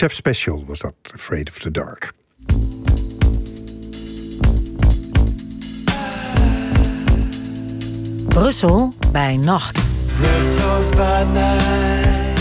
Chef Special was dat, Afraid of the Dark. Brussel bij nacht. Brussels by night.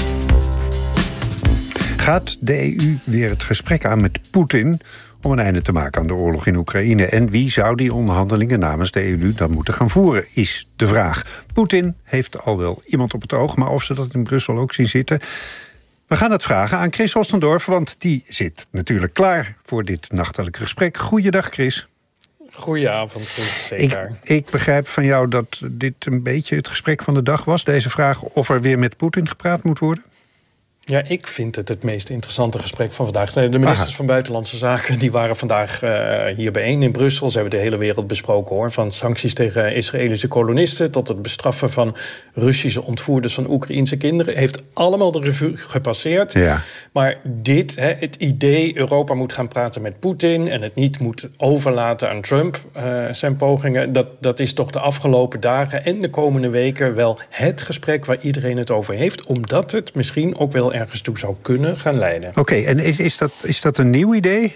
Gaat de EU weer het gesprek aan met Poetin om een einde te maken aan de oorlog in Oekraïne? En wie zou die onderhandelingen namens de EU dan moeten gaan voeren, is de vraag. Poetin heeft al wel iemand op het oog, maar of ze dat in Brussel ook zien zitten... We gaan het vragen aan Chris Ostendorf, want die zit natuurlijk klaar voor dit nachtelijke gesprek. Goeiedag, Chris. Goedenavond, zeker. Ik begrijp van jou dat dit een beetje het gesprek van de dag was. Deze vraag of er weer met Poetin gepraat moet worden. Ja, ik vind het meest interessante gesprek van vandaag. De ministers van Buitenlandse Zaken die waren vandaag hier bijeen in Brussel. Ze hebben de hele wereld besproken, hoor. Van sancties tegen Israëlische kolonisten tot het bestraffen van Russische ontvoerders van Oekraïense kinderen. Heeft allemaal de revue gepasseerd. Ja. Maar dit, het idee Europa moet gaan praten met Poetin en het niet moet overlaten aan Trump, zijn pogingen, dat is toch de afgelopen dagen en de komende weken wel het gesprek waar iedereen het over heeft, omdat het misschien ook wel ergens toe zou kunnen gaan leiden. Oké, en is dat een nieuw idee?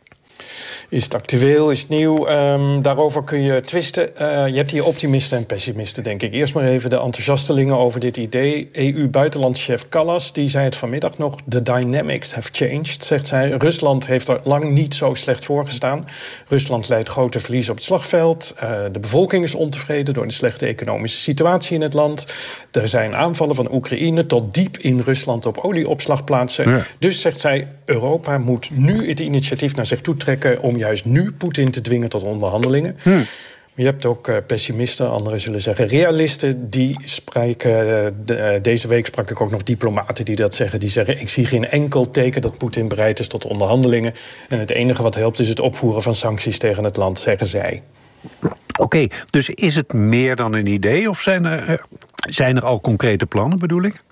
Is het actueel, is het nieuw? Daarover kun je twisten. Je hebt hier optimisten en pessimisten, denk ik. Eerst maar even de enthousiastelingen over dit idee. EU-buitenlandschef Kallas, die zei het vanmiddag nog. The dynamics have changed, zegt zij. Rusland heeft er lang niet zo slecht voor gestaan. Rusland leidt grote verliezen op het slagveld. De bevolking is ontevreden door de slechte economische situatie in het land. Er zijn aanvallen van Oekraïne tot diep in Rusland op olieopslagplaatsen. Ja. Dus, zegt zij, Europa moet nu het initiatief naar zich toe trekken om juist nu Poetin te dwingen tot onderhandelingen. Je hebt ook pessimisten, anderen zullen zeggen realisten. Die spreken, deze week sprak ik ook nog diplomaten die dat zeggen. Die zeggen, ik zie geen enkel teken dat Poetin bereid is tot onderhandelingen. En het enige wat helpt is het opvoeren van sancties tegen het land, zeggen zij. Oké, dus is het meer dan een idee of zijn er al concrete plannen, bedoel ik?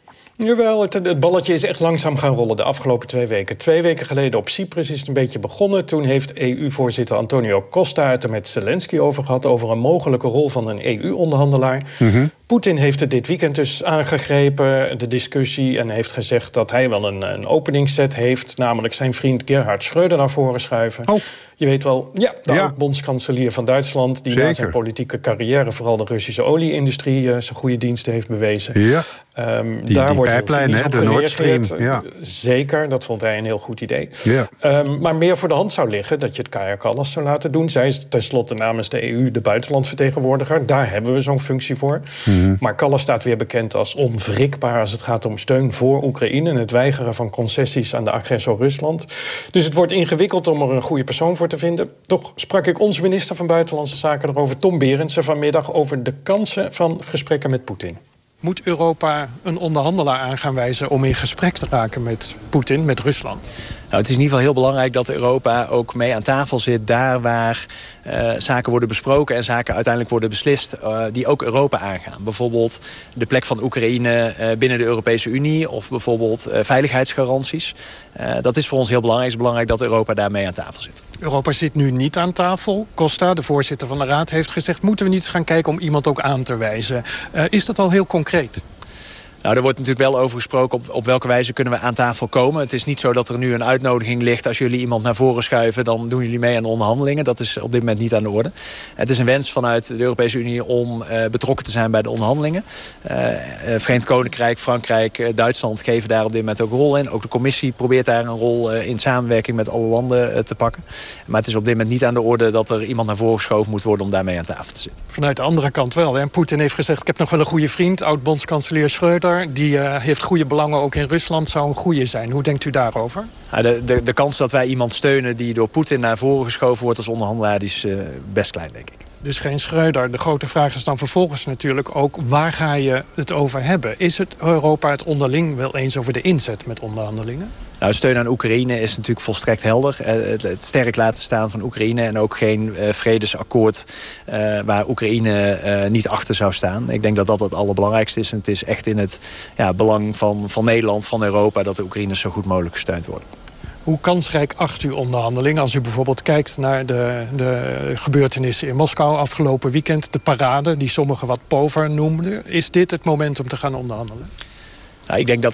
Jawel, het balletje is echt langzaam gaan rollen de afgelopen 2 weken. 2 weken geleden op Cyprus is het een beetje begonnen. Toen heeft EU-voorzitter Antonio Costa het er met Zelensky over gehad, over een mogelijke rol van een EU-onderhandelaar. Poetin heeft het dit weekend dus aangegrepen, de discussie, en heeft gezegd dat hij wel een openingszet heeft, namelijk zijn vriend Gerhard Schröder naar voren schuiven. Oh. Je weet wel, de oud-bondskanselier van Duitsland, die na zijn politieke carrière vooral de Russische olieindustrie zijn goede diensten heeft bewezen. Ja. Daar wordt pijplijn, de Nord Stream. Ja. Zeker, dat vond hij een heel goed idee. Ja. Maar meer voor de hand zou liggen dat je het Kaja Kallas zou laten doen. Zij is tenslotte namens de EU de buitenlandvertegenwoordiger. Daar hebben we zo'n functie voor. Maar Kallas staat weer bekend als onwrikbaar als het gaat om steun voor Oekraïne en het weigeren van concessies aan de agressor Rusland. Dus het wordt ingewikkeld om er een goede persoon voor te vinden. Toch sprak ik onze minister van Buitenlandse Zaken erover, Tom Berendsen, vanmiddag over de kansen van gesprekken met Poetin. Moet Europa een onderhandelaar aan gaan wijzen om in gesprek te raken met Poetin, met Rusland? Nou, het is in ieder geval heel belangrijk dat Europa ook mee aan tafel zit, daar waar zaken worden besproken en zaken uiteindelijk worden beslist die ook Europa aangaan. Bijvoorbeeld de plek van Oekraïne binnen de Europese Unie of bijvoorbeeld veiligheidsgaranties. Dat is voor ons heel belangrijk. Het is belangrijk dat Europa daar mee aan tafel zit. Europa zit nu niet aan tafel. Costa, de voorzitter van de Raad, heeft gezegd, moeten we niet eens gaan kijken om iemand ook aan te wijzen. Is dat al heel concreet? Nou, er wordt natuurlijk wel over gesproken op welke wijze kunnen we aan tafel komen. Het is niet zo dat er nu een uitnodiging ligt. Als jullie iemand naar voren schuiven, dan doen jullie mee aan de onderhandelingen. Dat is op dit moment niet aan de orde. Het is een wens vanuit de Europese Unie om betrokken te zijn bij de onderhandelingen. Verenigd Koninkrijk, Frankrijk, Duitsland geven daar op dit moment ook een rol in. Ook de commissie probeert daar een rol in samenwerking met alle landen te pakken. Maar het is op dit moment niet aan de orde dat er iemand naar voren geschoven moet worden om daarmee aan tafel te zitten. Vanuit de andere kant wel. Hè? Poetin heeft gezegd, ik heb nog wel een goede vriend, oud-bondskanselier Schröder. Die heeft goede belangen ook in Rusland, zou een goede zijn. Hoe denkt u daarover? De kans dat wij iemand steunen die door Poetin naar voren geschoven wordt als onderhandelaar, die is best klein, denk ik. Dus geen Schröder. De grote vraag is dan vervolgens natuurlijk ook, waar ga je het over hebben? Is het Europa het onderling wel eens over de inzet met onderhandelingen? Nou, steun aan Oekraïne is natuurlijk volstrekt helder. Het sterk laten staan van Oekraïne en ook geen vredesakkoord waar Oekraïne niet achter zou staan. Ik denk dat dat het allerbelangrijkste is. En het is echt in het belang van Nederland, van Europa, dat de Oekraïners zo goed mogelijk gesteund worden. Hoe kansrijk acht u onderhandelingen? Als u bijvoorbeeld kijkt naar de gebeurtenissen in Moskou afgelopen weekend, de parade die sommigen wat pover noemden. Is dit het moment om te gaan onderhandelen? Nou, ik denk dat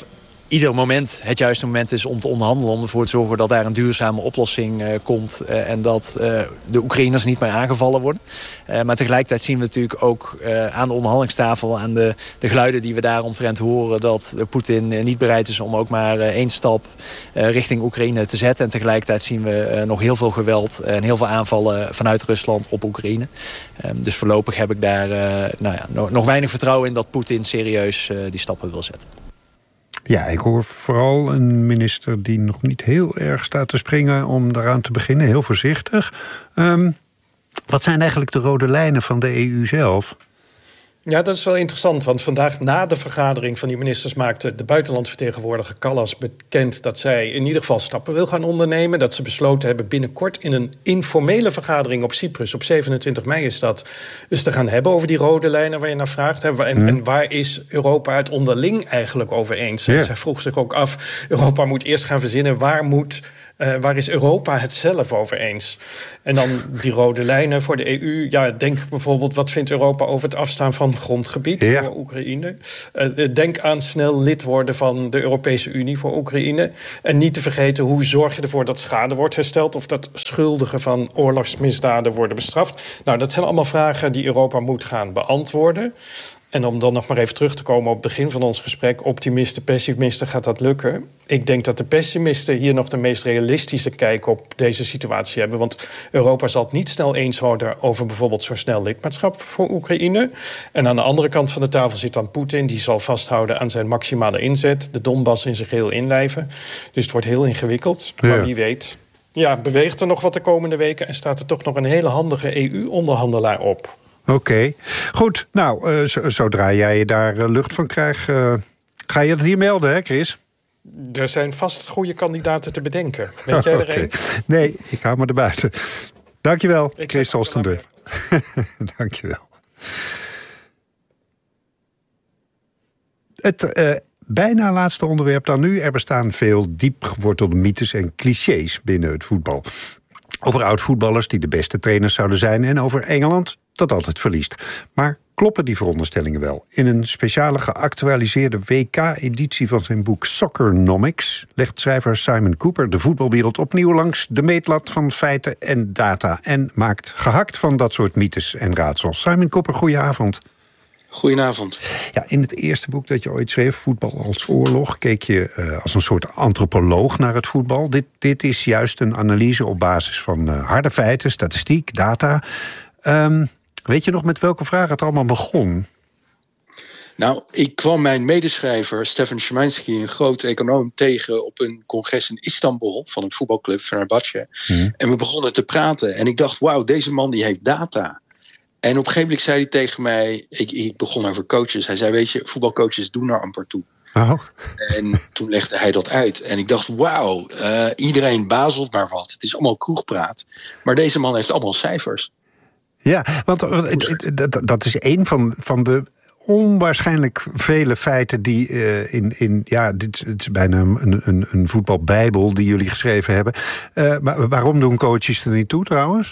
ieder moment het juiste moment is om te onderhandelen, om ervoor te zorgen dat daar een duurzame oplossing komt en dat de Oekraïners niet meer aangevallen worden. Maar tegelijkertijd zien we natuurlijk ook aan de onderhandelingstafel, aan de geluiden die we daaromtrent horen, dat Poetin niet bereid is om ook maar 1 stap richting Oekraïne te zetten. En tegelijkertijd zien we nog heel veel geweld en heel veel aanvallen vanuit Rusland op Oekraïne. Dus voorlopig heb ik daar nog weinig vertrouwen in dat Poetin serieus die stappen wil zetten. Ja, ik hoor vooral een minister die nog niet heel erg staat te springen om daaraan te beginnen. Heel voorzichtig. Wat zijn eigenlijk de rode lijnen van de EU zelf? Ja, dat is wel interessant, want vandaag na de vergadering van die ministers maakte de buitenlandvertegenwoordiger Kallas bekend dat zij in ieder geval stappen wil gaan ondernemen. Dat ze besloten hebben binnenkort in een informele vergadering op Cyprus, op 27 mei is dat, dus te gaan hebben over die rode lijnen waar je naar vraagt. En waar is Europa het onderling eigenlijk over eens? Ja. Zij vroeg zich ook af, Europa moet eerst gaan verzinnen, waar is Europa het zelf over eens? En dan die rode lijnen voor de EU. Ja, denk bijvoorbeeld, wat vindt Europa over het afstaan van grondgebied voor Oekraïne? Denk aan snel lid worden van de Europese Unie voor Oekraïne. En niet te vergeten, hoe zorg je ervoor dat schade wordt hersteld of dat schuldigen van oorlogsmisdaden worden bestraft? Nou, dat zijn allemaal vragen die Europa moet gaan beantwoorden. En om dan nog maar even terug te komen op het begin van ons gesprek, optimisten, pessimisten, gaat dat lukken? Ik denk dat de pessimisten hier nog de meest realistische kijk op deze situatie hebben. Want Europa zal het niet snel eens worden over bijvoorbeeld zo snel lidmaatschap voor Oekraïne. En aan de andere kant van de tafel zit dan Poetin, die zal vasthouden aan zijn maximale inzet, de Donbass in zijn geheel inlijven. Dus het wordt heel ingewikkeld, maar wie weet. Ja, beweegt er nog wat de komende weken en staat er toch nog een hele handige EU-onderhandelaar op. Oké, goed. Nou, zodra jij daar lucht van krijgt, ga je het hier melden, hè, Chris? Er zijn vast goede kandidaten te bedenken. Weet jij er een? Nee, ik hou me erbuiten. Dankjewel, Chris Ostendorf. Dankjewel. Het bijna laatste onderwerp dan nu. Er bestaan veel diep gewortelde mythes en clichés binnen het voetbal. Over oud-voetballers die de beste trainers zouden zijn en over Engeland dat altijd verliest. Maar kloppen die veronderstellingen wel? In een speciale geactualiseerde WK-editie van zijn boek Soccernomics legt schrijver Simon Cooper de voetbalwereld opnieuw langs de meetlat van feiten en data en maakt gehakt van dat soort mythes en raadsels. Simon Cooper, goedenavond. Goedenavond. Ja, in het eerste boek dat je ooit schreef, Voetbal als oorlog, keek je als een soort antropoloog naar het voetbal. Dit is juist een analyse op basis van harde feiten, statistiek, data. Weet je nog met welke vraag het allemaal begon? Nou, ik kwam mijn medeschrijver Stefan Szymański, een groot econoom, tegen op een congres in Istanbul van een voetbalclub, Fenerbahce. En we begonnen te praten en ik dacht, wauw, deze man die heeft data. En op een gegeven moment zei hij tegen mij, ik begon over coaches. Hij zei, weet je, voetbalcoaches doen er amper toe. Oh. En toen legde hij dat uit. En ik dacht, wauw, iedereen bazelt maar wat. Het is allemaal kroegpraat. Maar deze man heeft allemaal cijfers. Ja, want dat is één van de onwaarschijnlijk vele feiten die dit is bijna een voetbalbijbel die jullie geschreven hebben. Maar waarom doen coaches er niet toe trouwens?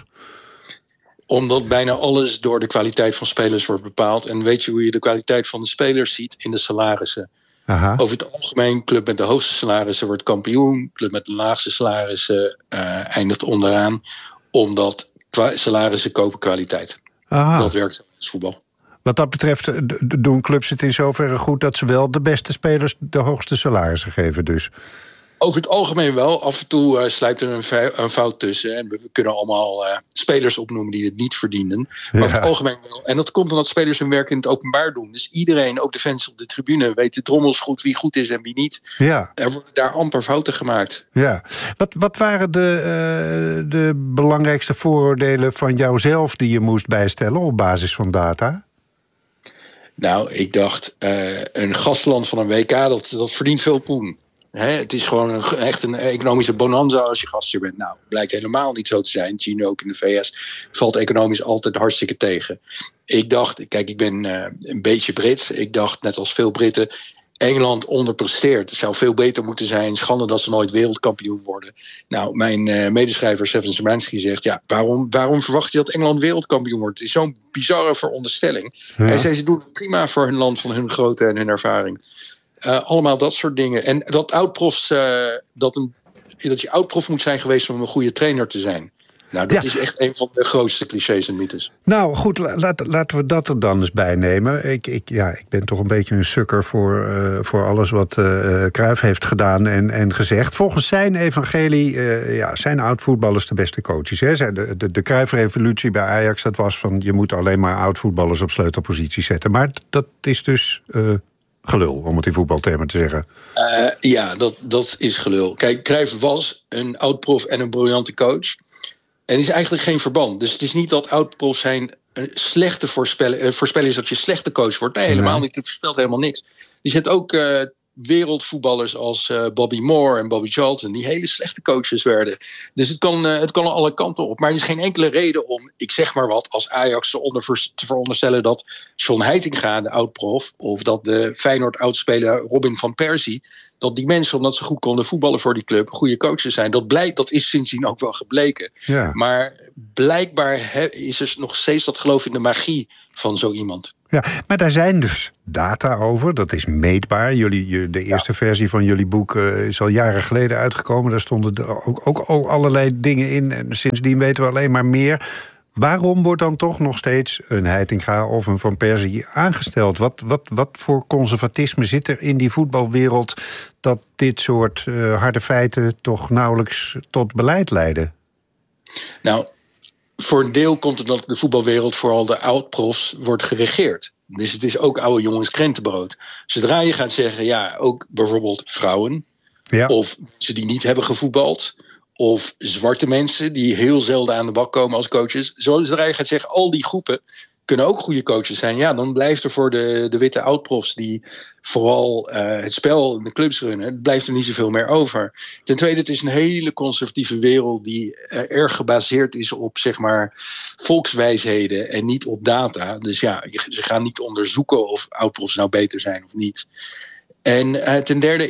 Omdat bijna alles door de kwaliteit van spelers wordt bepaald. En weet je hoe je de kwaliteit van de spelers ziet? In de salarissen. Aha. Over het algemeen, club met de hoogste salarissen wordt kampioen. Club met de laagste salarissen eindigt onderaan. Omdat salarissen kopen kwaliteit. Aha. Dat werkt als voetbal. Wat dat betreft doen clubs het in zoverre goed dat ze wel de beste spelers de hoogste salarissen geven dus. Over het algemeen wel. Af en toe slijpt er een fout tussen. En we kunnen allemaal spelers opnoemen die het niet verdienen. Maar over het algemeen wel. En dat komt omdat spelers hun werk in het openbaar doen. Dus iedereen, ook de fans op de tribune, weet de drommels goed wie goed is en wie niet. Ja. Er worden daar amper fouten gemaakt. Ja. Wat waren de belangrijkste vooroordelen van jouzelf die je moest bijstellen op basis van data? Nou, ik dacht, een gastland van een WK, dat verdient veel poen. Het is gewoon echt een economische bonanza als je gastheer bent. Nou, blijkt helemaal niet zo te zijn. Dat zie je nu ook in de VS. Valt economisch altijd hartstikke tegen. Ik dacht, kijk, ik ben een beetje Brits. Ik dacht, net als veel Britten, Engeland onderpresteert. Het zou veel beter moeten zijn. Schande dat ze nooit wereldkampioen worden. Nou, mijn medeschrijver Stefan Szymański zegt, ja, waarom verwacht je dat Engeland wereldkampioen wordt? Het is zo'n bizarre veronderstelling. Ja. Hij zei, ze doen het prima voor hun land van hun grootte en hun ervaring. Allemaal dat soort dingen. En dat oud-profs, dat je oud-prof moet zijn geweest om een goede trainer te zijn. Nou, dat is echt een van de grootste clichés en mythes. Nou, goed, laten we dat er dan eens bij nemen. Ik ben toch een beetje een sukker voor alles wat Cruijff heeft gedaan en gezegd. Volgens zijn evangelie zijn oud-voetballers de beste coaches. Hè? De Cruijff-revolutie bij Ajax, dat was van... je moet alleen maar oud-voetballers op sleutelposities zetten. Maar dat is dus... gelul, om het in voetbaltermen te zeggen. Dat is gelul. Kijk, Cruijff was een oud-prof en een briljante coach. En er is eigenlijk geen verband. Dus het is niet dat oud-profs zijn slechte voorspellen is dat je slechte coach wordt. Nee, helemaal niet. Het voorspelt helemaal niks. Je zit ook wereldvoetballers als Bobby Moore en Bobby Charlton... die hele slechte coaches werden. Dus het kan alle kanten op. Maar er is geen enkele reden om, ik zeg maar wat... als Ajax te veronderstellen dat John Heitinga, de oud-prof... of dat de Feyenoord-oudspeler Robin van Persie... dat die mensen, omdat ze goed konden voetballen voor die club... goede coaches zijn. Dat is sindsdien ook wel gebleken. Ja. Maar blijkbaar is er nog steeds dat geloof in de magie van zo iemand. Ja, maar daar zijn dus data over. Dat is meetbaar. De eerste versie van jullie boek is al jaren geleden uitgekomen. Daar stonden ook al allerlei dingen in. En sindsdien weten we alleen maar meer. Waarom wordt dan toch nog steeds een Heitinga of een Van Persie aangesteld? Wat voor conservatisme zit er in die voetbalwereld... dat dit soort harde feiten toch nauwelijks tot beleid leiden? Nou, voor een deel komt het dat de voetbalwereld... vooral de oud-profs wordt geregeerd. Dus het is ook oude jongens krentenbrood. Zodra je gaat zeggen, ook bijvoorbeeld vrouwen... of mensen die niet hebben gevoetbald... of zwarte mensen die heel zelden aan de bak komen als coaches. Zodra je gaat zeggen, al die groepen kunnen ook goede coaches zijn. Ja, dan blijft er voor de witte oud-profs die vooral het spel in de clubs runnen... blijft er niet zoveel meer over. Ten tweede, het is een hele conservatieve wereld... die erg gebaseerd is op, zeg maar, volkswijsheden en niet op data. Dus ze gaan niet onderzoeken of oud-profs nou beter zijn of niet. En ten derde,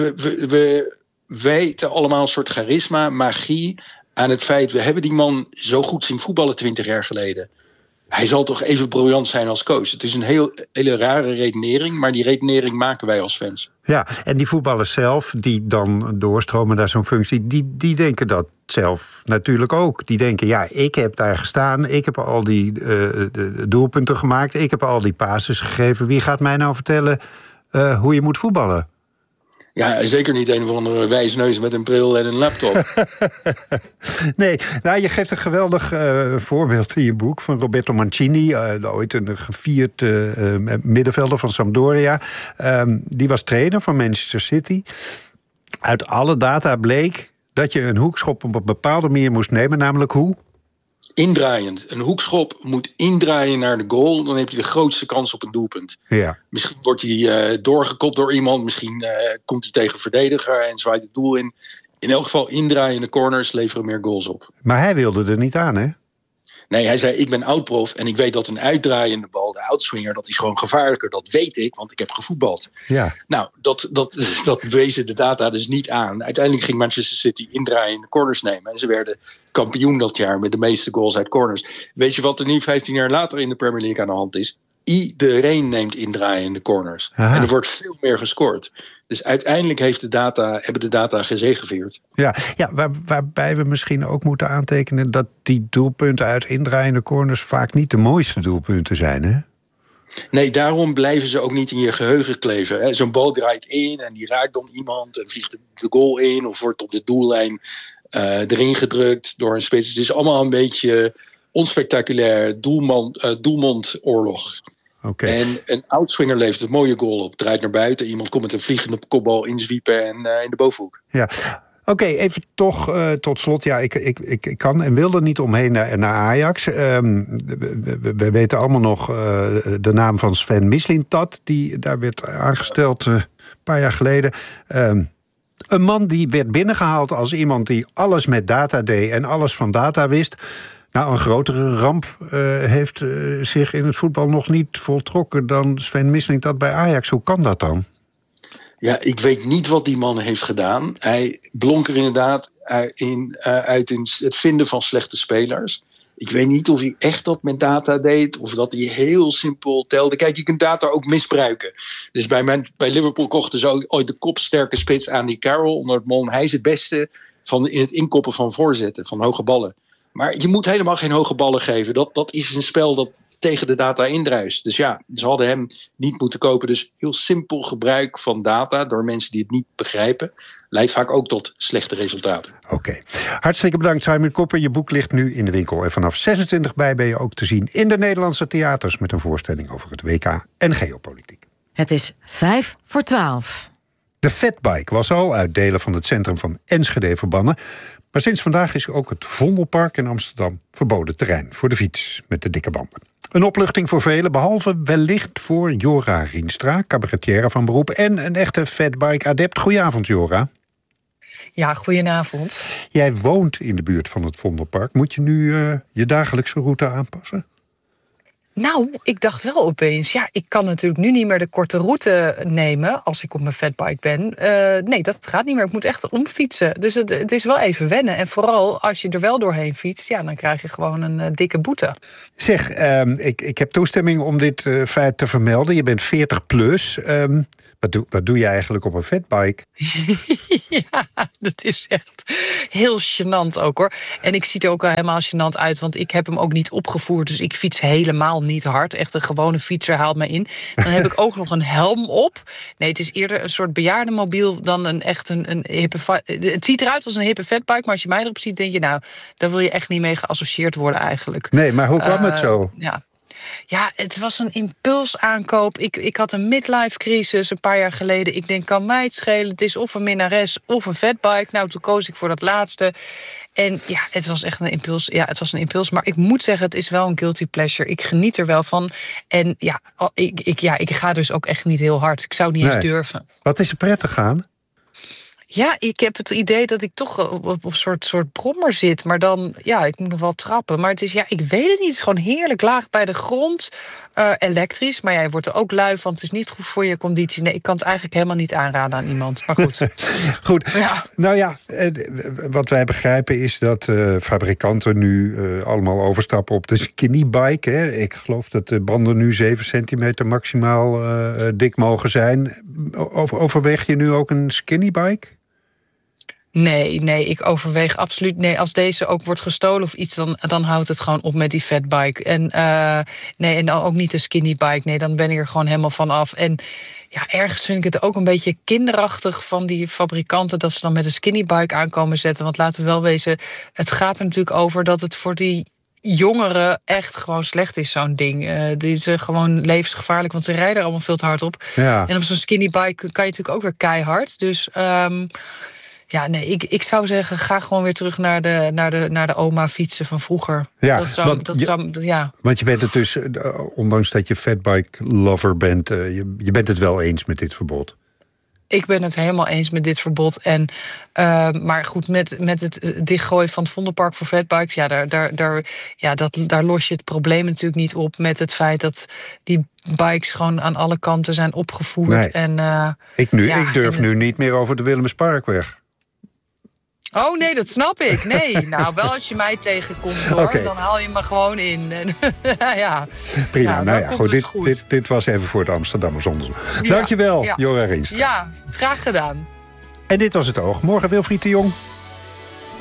we weten allemaal een soort charisma, magie aan het feit... we hebben die man zo goed zien voetballen 20 jaar geleden. Hij zal toch even briljant zijn als coach. Het is een hele rare redenering, maar die redenering maken wij als fans. Ja, en die voetballers zelf, die dan doorstromen naar zo'n functie... die denken dat zelf natuurlijk ook. Die denken, ik heb daar gestaan, ik heb al die doelpunten gemaakt... ik heb al die passes gegeven. Wie gaat mij nou vertellen hoe je moet voetballen? Ja, zeker niet een of andere wijsneus met een bril en een laptop. Nee, je geeft een geweldig voorbeeld in je boek... van Roberto Mancini, ooit een gevierd middenvelder van Sampdoria. Die was trainer van Manchester City. Uit alle data bleek dat je een hoekschop op een bepaalde manier moest nemen. Namelijk hoe? Indraaiend. Een hoekschop moet indraaien naar de goal. Dan heb je de grootste kans op een doelpunt. Ja. Misschien wordt hij doorgekopt door iemand. Misschien komt hij tegen een verdediger en zwaait het doel in. In elk geval indraaiende corners leveren meer goals op. Maar hij wilde er niet aan, hè? Nee, hij zei, ik ben oud-prof en ik weet dat een uitdraaiende bal, de outswinger, dat is gewoon gevaarlijker. Dat weet ik, want ik heb gevoetbald. Ja. Nou, dat wezen de data dus niet aan. Uiteindelijk ging Manchester City indraaiende corners nemen. En ze werden kampioen dat jaar met de meeste goals uit corners. Weet je wat er nu 15 jaar later in de Premier League aan de hand is? Iedereen neemt indraaiende corners. Aha. En er wordt veel meer gescoord. Dus uiteindelijk hebben de data gezegevierd. Ja, waarbij we misschien ook moeten aantekenen... dat die doelpunten uit indraaiende corners vaak niet de mooiste doelpunten zijn, hè? Nee, daarom blijven ze ook niet in je geheugen kleven. Zo'n bal draait in en die raakt dan iemand... en vliegt de goal in of wordt op de doellijn erin gedrukt door een spits. Het is allemaal een beetje onspectaculair doelmondoorlog. Okay. En een outswinger levert een mooie goal op. Draait naar buiten, iemand komt met een vliegende kopbal inzwiepen en in de bovenhoek. Ja. Oké, even toch tot slot. Ja, ik kan en wil er niet omheen naar Ajax. We weten allemaal nog de naam van Sven Mislintat... die daar werd aangesteld een paar jaar geleden. Een man die werd binnengehaald als iemand die alles met data deed... en alles van data wist... Nou, een grotere ramp heeft zich in het voetbal nog niet voltrokken... dan Sven Mislintat bij Ajax. Hoe kan dat dan? Ja, ik weet niet wat die man heeft gedaan. Hij blonk er inderdaad uit in het vinden van slechte spelers. Ik weet niet of hij echt dat met data deed of dat hij heel simpel telde. Kijk, je kunt data ook misbruiken. Dus bij Liverpool kochten ze ooit de kopsterke spits Andy Carroll onder het mom. Hij is het beste in het inkoppen van voorzetten, van hoge ballen. Maar je moet helemaal geen hoge ballen geven. Dat is een spel dat tegen de data indruist. Dus ja, ze hadden hem niet moeten kopen. Dus heel simpel gebruik van data door mensen die het niet begrijpen leidt vaak ook tot slechte resultaten. Oké. Hartstikke bedankt, Simon Kopper. Je boek ligt nu in de winkel. En vanaf 26 mei ben je ook te zien in de Nederlandse theaters met een voorstelling over het WK en geopolitiek. Het is 11:55. De fatbike was al uit delen van het centrum van Enschede verbannen. Maar sinds vandaag is ook het Vondelpark in Amsterdam verboden terrein voor de fiets met de dikke banden. Een opluchting voor velen, behalve wellicht voor Jora Rienstra, cabaretière van beroep en een echte fatbike-adept. Goedenavond, Jora. Ja, goedenavond. Jij woont in de buurt van het Vondelpark. Moet je nu je dagelijkse route aanpassen? Nou, ik dacht wel opeens, ja, ik kan natuurlijk nu niet meer de korte route nemen als ik op mijn fatbike ben. Nee, dat gaat niet meer. Ik moet echt omfietsen. Dus het is wel even wennen. En vooral als je er wel doorheen fietst, ja, dan krijg je gewoon een dikke boete. Zeg, ik heb toestemming om dit feit te vermelden. Je bent 40 plus. Wat doe je eigenlijk op een fatbike? Ja, dat is echt heel gênant ook, hoor. En ik zie er ook wel helemaal gênant uit, want ik heb hem ook niet opgevoerd. Dus ik fiets helemaal niet hard. Echt een gewone fietser haalt me in. Dan heb ik ook nog een helm op. Nee, het is eerder een soort bejaardenmobiel dan een hippe... Het ziet eruit als een hippe fatbike, maar als je mij erop ziet, denk je, nou, daar wil je echt niet mee geassocieerd worden eigenlijk. Nee, maar hoe kwam het zo? Ja, het was een impulsaankoop. Ik had een midlife crisis een paar jaar geleden. Ik denk, kan mij het schelen? Het is of een minnares of een fatbike. Nou, toen koos ik voor dat laatste. En ja, het was echt een impuls. Ja, het was een impuls. Maar ik moet zeggen, het is wel een guilty pleasure. Ik geniet er wel van. En ja, ik ga dus ook echt niet heel hard. Ik zou niet eens durven. Wat is er prettig aan? Ja, ik heb het idee dat ik toch op een soort brommer zit. Maar dan, ja, ik moet nog wel trappen. Maar het is, ja, ik weet het niet. Het is gewoon heerlijk laag bij de grond. Elektrisch, maar jij wordt er ook lui van. Het is niet goed voor je conditie. Nee, ik kan het eigenlijk helemaal niet aanraden aan iemand. Maar goed. Goed. Ja. Nou ja, wat wij begrijpen is dat fabrikanten nu allemaal overstappen op de skinnybike. Hè. Ik geloof dat de banden nu 7 centimeter maximaal dik mogen zijn. Overweeg je nu ook een skinnybike? Nee, ik overweeg absoluut. Nee, als deze ook wordt gestolen of iets, dan houdt het gewoon op met die fatbike. En en dan ook niet de skinnybike. Nee, dan ben ik er gewoon helemaal van af. En ja, ergens vind ik het ook een beetje kinderachtig van die fabrikanten dat ze dan met een skinnybike aankomen zetten. Want laten we wel wezen, het gaat er natuurlijk over dat het voor die jongeren echt gewoon slecht is, zo'n ding. Die is gewoon levensgevaarlijk, want ze rijden er allemaal veel te hard op. Ja. En op zo'n skinnybike kan je natuurlijk ook weer keihard. Dus ja, nee, ik zou zeggen, ga gewoon weer terug naar de oma fietsen van vroeger. Ja, want je bent het dus, ondanks dat je fatbike-lover bent, je bent het wel eens met dit verbod. Ik ben het helemaal eens met dit verbod. En, maar goed, met het dichtgooien van het Vondelpark voor fatbikes, ja, daar los je het probleem natuurlijk niet op met het feit dat die bikes gewoon aan alle kanten zijn opgevoerd. Nee. En, ik durf nu niet meer over de Willemsparkweg. Oh nee, dat snap ik. Nee, nou wel als je mij tegenkomt hoor, okay. Dan haal je me gewoon in. Ja. Prima, nou ja, goed. Dit was even voor de Amsterdammers onderzoek. Dankjewel, Jora Rienstra. Ja, graag gedaan. En dit was Het Oog. Morgen Wilfried de Jong.